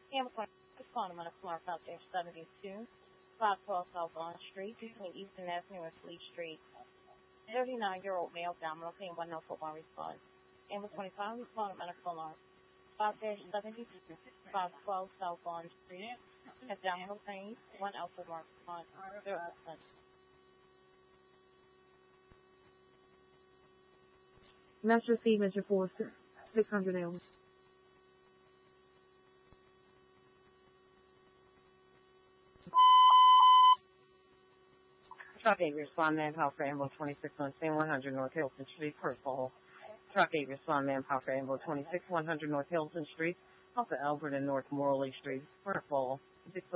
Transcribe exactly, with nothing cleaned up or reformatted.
Amazon is calling on a Smart South Dash seventy-two, five twelve South Bond Street, between Eastern Avenue and Fleet Street. thirty-nine-year-old male dominant paying one no four one response. Amber twenty-five responding medical alarm. five dash seventy-two, five twelve South Bond Street. Abdominal pain, one alpha one response. Zero absent. Metro C, Metro Forster, six hundred L. Truck eight respond manpower for Ambo twenty-six on one hundred North Hilton Street, Purple. Truck eight respond manpower for Ambo twenty-six one hundred North Hilton Street, off of Albert and North Morley Street, Purple.